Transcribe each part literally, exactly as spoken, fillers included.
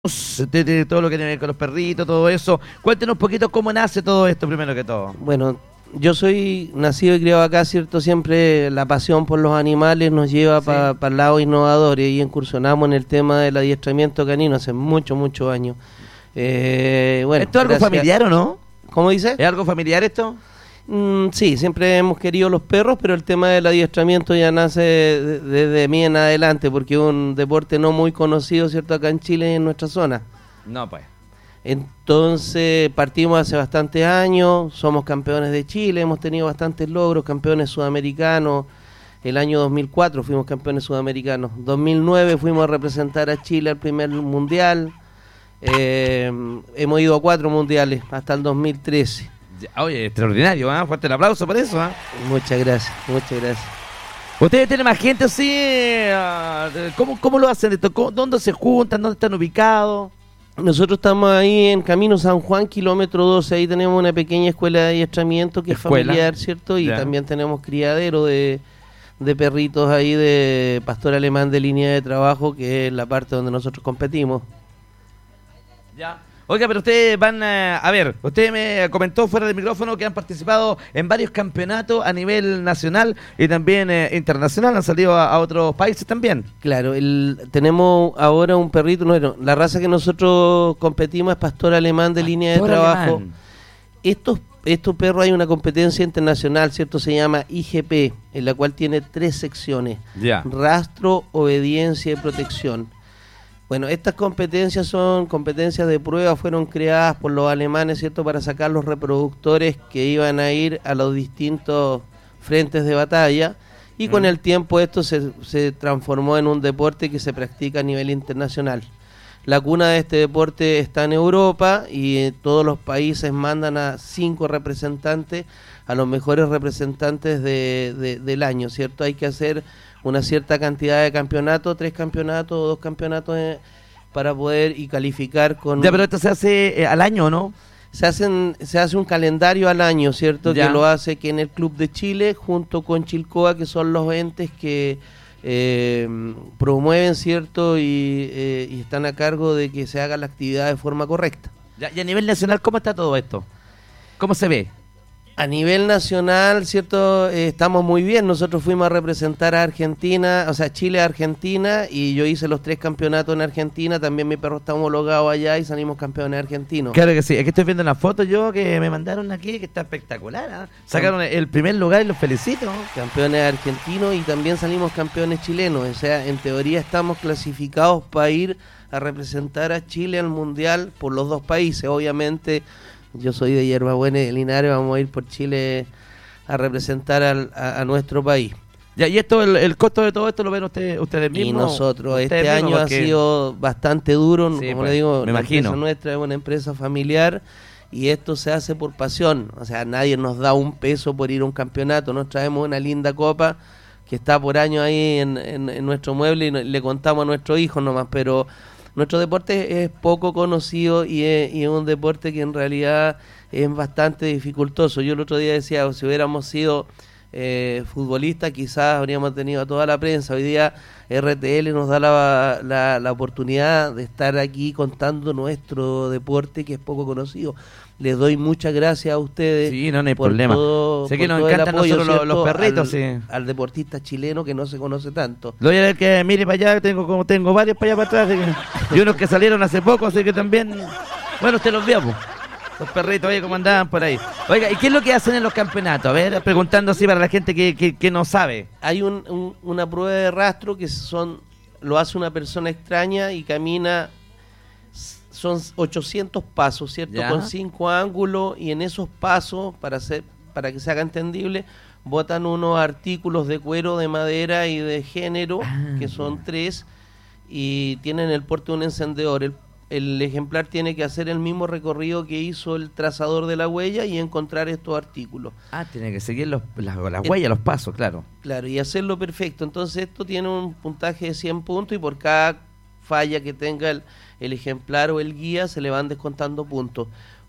De, de todo lo que tiene que ver con los perritos, todo eso. Cuéntenos un poquito cómo nace todo esto, primero que todo. Bueno, yo soy nacido y criado acá, ¿cierto? Siempre la pasión por los animales nos lleva sí. para pa el lado innovador y incursionamos en el tema del adiestramiento canino hace muchos, muchos años. Eh, bueno, ¿Esto es algo familiar o no? ¿Cómo dice? ¿Es algo familiar esto? Mm, sí, siempre hemos querido los perros, pero el tema del adiestramiento ya nace desde de, de mí en adelante, porque es un deporte no muy conocido, ¿cierto? Acá en Chile y en nuestra zona. No, pues. Entonces partimos hace bastantes años, somos campeones de Chile, hemos tenido bastantes logros, campeones sudamericanos. El año dos mil cuatro fuimos campeones sudamericanos. dos mil nueve fuimos a representar a Chile al primer mundial. Eh, hemos ido a cuatro mundiales hasta el dos mil trece. Oye, extraordinario, ¿eh? Fuerte el aplauso por eso, ¿eh? Muchas gracias, muchas gracias. ¿Ustedes tienen más gente así? ¿Cómo, cómo lo hacen esto? ¿Dónde se juntan? ¿Dónde están ubicados? Nosotros estamos ahí en Camino San Juan, kilómetro doce. Ahí tenemos una pequeña escuela de adiestramiento que ¿Escuela? es familiar, ¿cierto? Y ya. también tenemos criadero de, de perritos ahí de pastor alemán de línea de trabajo, que es la parte donde nosotros competimos. Ya. Oiga, pero ustedes van a... A ver, usted me comentó fuera del micrófono que han participado en varios campeonatos a nivel nacional y también eh, internacional, han salido a, a otros países también. Claro, el, tenemos ahora un perrito, no, la raza que nosotros competimos es pastor alemán de pastor línea de trabajo. Alemán. Estos, estos perros hay una competencia internacional, ¿cierto? Se llama I G P, en la cual tiene tres secciones. Ya. Rastro, obediencia y protección. Bueno, estas competencias son competencias de prueba, fueron creadas por los alemanes, ¿cierto?, para sacar los reproductores que iban a ir a los distintos frentes de batalla, y mm. con el tiempo esto se, se transformó en un deporte que se practica a nivel internacional. La cuna de este deporte está en Europa y eh, todos los países mandan a cinco representantes, a los mejores representantes de, de, del año, ¿cierto? Hay que hacer una cierta cantidad de campeonatos, tres campeonatos o dos campeonatos eh, para poder y calificar con... Ya, pero esto se hace eh, al año, ¿no? Se hacen, se hace un calendario al año, ¿cierto? Ya. Que lo hace que en el Club de Chile, junto con Chilcoa, que son los entes que eh, promueven, ¿cierto? Y, eh, y están a cargo de que se haga la actividad de forma correcta. Ya, y a nivel nacional, ¿cómo está todo esto? ¿Cómo se ve? A nivel nacional, ¿cierto? Eh, estamos muy bien. Nosotros fuimos a representar a Argentina, o sea, Chile a Argentina, y yo hice los tres campeonatos en Argentina. También mi perro está homologado allá y salimos campeones argentinos. Claro que sí. Es que estoy viendo una foto yo que me mandaron aquí, que está espectacular, ¿eh? Sacaron el primer lugar y los felicito. Campeones argentinos y también salimos campeones chilenos. O sea, en teoría estamos clasificados para ir a representar a Chile al Mundial por los dos países. Obviamente... Yo soy de Hierbabuena y de Linares, vamos a ir por Chile a representar al, a, a nuestro país. Ya, y esto, el, el costo de todo esto lo ven usted, ustedes mismos. Y nosotros, ustedes este año porque... ha sido bastante duro, sí, como pues, le digo, me la imagino. empresa nuestra es una empresa familiar y esto se hace por pasión. O sea, nadie nos da un peso por ir a un campeonato, nos traemos una linda copa que está por año ahí en, en, en nuestro mueble y le contamos a nuestros hijos nomás, pero... Nuestro deporte es poco conocido y es, y es un deporte que en realidad es bastante dificultoso. Yo el otro día decía, si hubiéramos sido eh, futbolistas quizás habríamos tenido a toda la prensa. Hoy día R T L nos da la, la, la oportunidad de estar aquí contando nuestro deporte que es poco conocido. Les doy muchas gracias a ustedes. Sí, no, no hay problema. Todo, sé que nos encantan apoyo, nosotros los, los perritos, al, sí. Al deportista chileno que no se conoce tanto. Lo voy a ver que mire para allá, tengo como tengo varios para allá para atrás. Que, y unos que salieron hace poco, así que también... Bueno, usted los vio, pues. Los perritos ahí como andaban por ahí. Oiga, ¿y qué es lo que hacen en los campeonatos? A ver, preguntando así para la gente que, que, que no sabe. Hay un, un, una prueba de rastro que son lo hace una persona extraña y camina... Son ochocientos pasos, ¿cierto? ¿Ya? Con cinco ángulos y en esos pasos, para hacer, para que se haga entendible, botan unos artículos de cuero, de madera y de género, ah, que son yeah. tres, y tienen el porte de un encendedor. El, el ejemplar tiene que hacer el mismo recorrido que hizo el trazador de la huella y encontrar estos artículos. Ah, tiene que seguir los, las, las huellas, los pasos, claro. Claro, y hacerlo perfecto. Entonces esto tiene un puntaje de cien puntos y por cada falla que tenga el, el ejemplar o el guía se le van descontando puntos.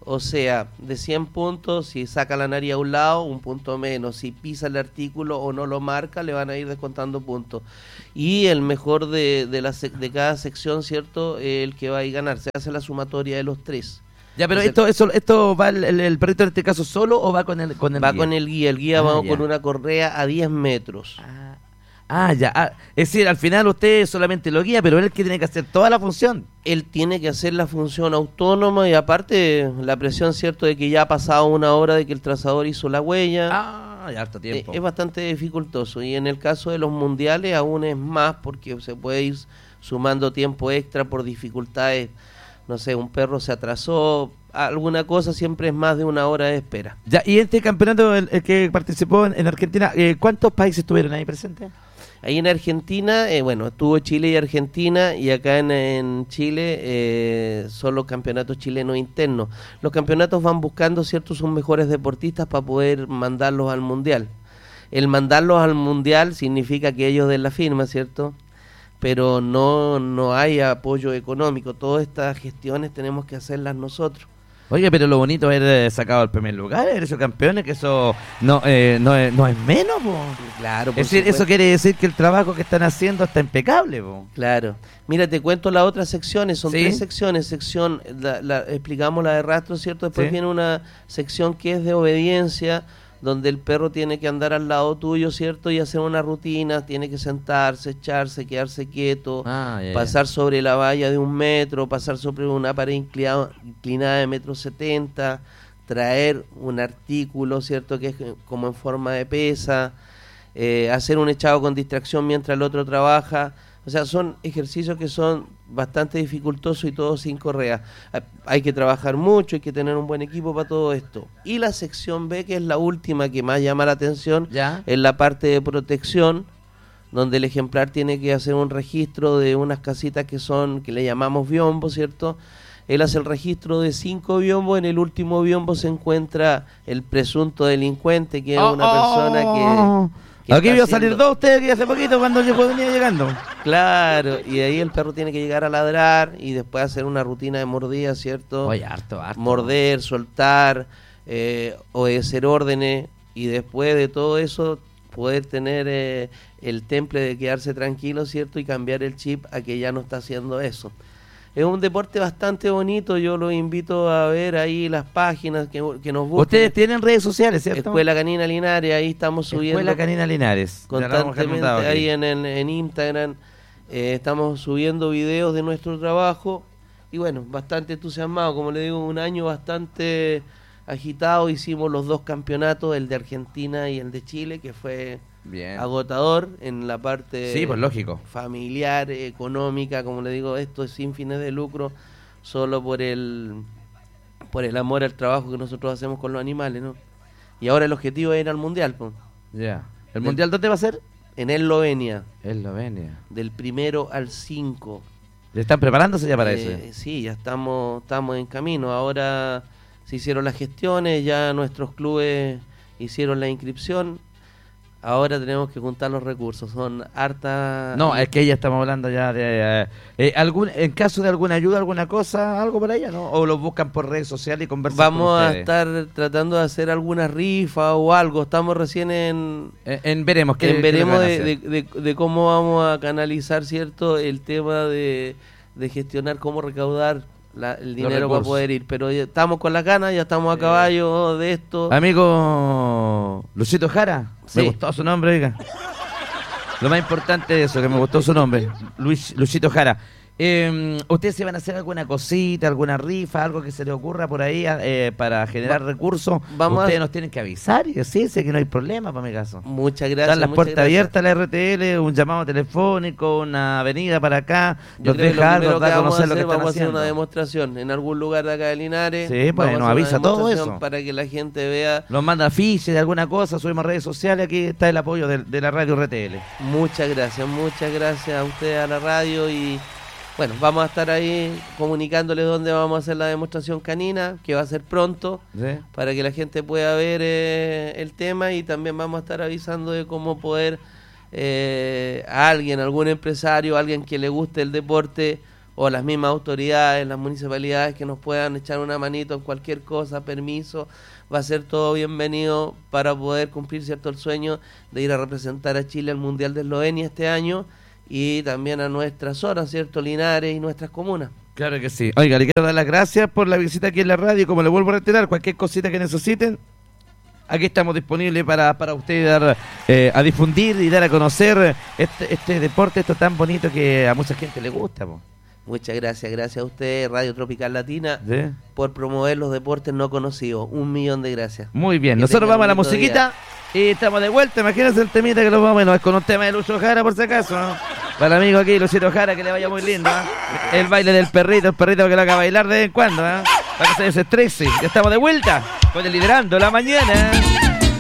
O sea, de cien puntos, si saca la nariz a un lado, un punto menos. Si pisa el artículo o no lo marca, le van a ir descontando puntos. Y el mejor de, de, la, de cada sección, ¿cierto? El que va a ir a ganar. Se hace la sumatoria de los tres. Ya, pero O sea, esto, eso, esto va el, el, el perrito en este caso solo o va con el, con el va guía? con el guía. El guía Ah, va ya. con una correa a diez metros. Ah, ah, ya. Ah, es decir, al final usted solamente lo guía, pero él es el que tiene que hacer toda la función. Él tiene que hacer la función autónoma y aparte la presión, ¿cierto?, de que ya ha pasado una hora de que el trazador hizo la huella. Ah, ya harto tiempo. Eh, es bastante dificultoso y en el caso de los mundiales aún es más porque se puede ir sumando tiempo extra por dificultades. No sé, un perro se atrasó, alguna cosa, siempre es más de una hora de espera. Ya, y este campeonato, el, el que participó en, en Argentina, eh, ¿cuántos países estuvieron ahí presentes? Ahí en Argentina, eh, bueno, estuvo Chile y Argentina, y acá en, en Chile eh, son los campeonatos chilenos internos. Los campeonatos van buscando, ¿cierto?, sus mejores deportistas para poder mandarlos al Mundial. El mandarlos al Mundial significa que ellos den la firma, ¿cierto?, pero no, no hay apoyo económico. Todas estas gestiones tenemos que hacerlas nosotros. Oye, pero lo bonito es haber sacado el primer lugar, haber hecho campeones, que eso no, eh, no, es, no es menos, po. Claro, por Es decir, supuesto. eso quiere decir que el trabajo que están haciendo está impecable, po. Claro. Mira, te cuento las otras secciones, son ¿Sí? tres secciones. Sección, la, la, explicamos la de rastro, ¿cierto? Después Sí. viene una sección que es de obediencia, donde el perro tiene que andar al lado tuyo, ¿cierto? Y hacer una rutina, tiene que sentarse, echarse, quedarse quieto, Ah, ya, ya. pasar sobre la valla de un metro, pasar sobre una pared inclinada, inclinada de metro setenta, traer un artículo, ¿cierto?, que es como en forma de pesa, eh, hacer un echado con distracción mientras el otro trabaja. O sea, son ejercicios que son bastante dificultosos y todos sin correa. Hay que trabajar mucho, hay que tener un buen equipo para todo esto. Y la sección B, que es la última que más llama la atención, ¿Ya? es la parte de protección, donde el ejemplar tiene que hacer un registro de unas casitas que son, que le llamamos biombos, ¿cierto? Él hace el registro de cinco biombos, en el último biombo se encuentra el presunto delincuente, que es Oh, una persona que... que Aquí está vio salir haciendo- dos ustedes que hace poquito cuando yo venía llegando. Claro, y de ahí el perro tiene que llegar a ladrar y después hacer una rutina de mordida, ¿cierto? Oye, harto, harto. Morder, soltar, eh, obedecer órdenes, y después de todo eso poder tener eh, el temple de quedarse tranquilo, ¿cierto? Y cambiar el chip a que ya no está haciendo eso. Es un deporte bastante bonito, yo los invito a ver ahí las páginas que, que nos busquen. Ustedes tienen redes sociales, ¿cierto? Escuela Canina Linares, ahí estamos subiendo Escuela Canina Linares. Ya la vamos a dejar constantemente anotado aquí. ahí en, en, en Instagram. Eh, estamos subiendo videos de nuestro trabajo y bueno, bastante entusiasmado, como le digo, un año bastante agitado. Hicimos los dos campeonatos, el de Argentina y el de Chile, que fue Bien. agotador en la parte Sí, pues lógico. familiar, económica, como le digo, esto es sin fines de lucro, solo por el por el amor al trabajo que nosotros hacemos con los animales, ¿no? Y ahora el objetivo es ir al mundial, pues, Ya. ¿El Del- mundial dónde va a ser? en Eslovenia, Eslovenia. del primero al cinco. ¿Le están preparándose ya para Eh, eso? Sí, ya estamos, estamos en camino. Ahora se hicieron las gestiones, ya nuestros clubes hicieron la inscripción. Ahora tenemos que juntar los recursos. Son hartas... No, es que ya estamos hablando ya de... eh, eh, algún, en caso de alguna ayuda, alguna cosa, algo por allá, ¿no? O los buscan por redes sociales y conversan Vamos con a ustedes. estar tratando de hacer alguna rifa o algo. Estamos recién en, En, en veremos. ¿qué, en qué es lo que veremos van a de, hacer? de- de- de cómo vamos a canalizar, ¿cierto?, el tema de, de gestionar cómo recaudar la- el dinero para recursos. poder ir. Pero ya estamos con las ganas, ya estamos a caballo de esto. Amigo Luchito Jara, Sí. me gustó su nombre, oiga. Lo más importante de eso, que me gustó su nombre, Luis, Luchito Jara. Eh, ¿Ustedes se van a hacer alguna cosita, alguna rifa, algo que se les ocurra por ahí eh, para generar Va- recursos? vamos a- Ustedes nos tienen que avisar y decirse que no hay problema, para mi caso. Muchas gracias. Están las muchas puertas gracias. abiertas a la R T L, un llamado telefónico, una avenida para acá, Yo nos creo que deja lo algo, primero da que a vamos a conocer lo que hacer, están vamos a hacer haciendo. una demostración en algún lugar de acá de Linares. Sí, pues, Vamos a nos hacer una avisa todo demostración eso. para que la gente vea. Nos manda afiches de alguna cosa, subimos a redes sociales, aquí está el apoyo de, de la radio R T L. Muchas gracias, muchas gracias a ustedes, a la radio, y bueno, vamos a estar ahí comunicándoles dónde vamos a hacer la demostración canina, que va a ser pronto, ¿Sí? para que la gente pueda ver eh, el tema, y también vamos a estar avisando de cómo poder eh, a alguien, algún empresario, alguien que le guste el deporte, o las mismas autoridades, las municipalidades que nos puedan echar una manito en cualquier cosa, permiso, va a ser todo bienvenido para poder cumplir, ¿cierto?, el sueño de ir a representar a Chile al Mundial de Eslovenia este año y también a nuestras zonas, ¿cierto?, Linares y nuestras comunas. Claro que sí. Oiga, le quiero dar las gracias por la visita aquí en la radio, como le vuelvo a reiterar, cualquier cosita que necesiten, aquí estamos disponibles para, para ustedes dar eh, a difundir y dar a conocer este, este deporte, esto tan bonito que a mucha gente le gusta, po. Muchas gracias, gracias a usted, Radio Tropical Latina, ¿Sí? por promover los deportes no conocidos. Un millón de gracias. Muy bien, Que nosotros tengan vamos a la un lindo musiquita y estamos de vuelta. Imagínense el temita que lo vamos a ver, es con un tema de Lucho Jara, por si acaso, ¿no? Para el amigo aquí, Lucito Jara, que le vaya muy lindo, ¿eh? El baile del perrito, el perrito que lo haga bailar de vez en cuando, ¿eh? Para que se desestrese. Ya estamos de vuelta con el Liderando la Mañana.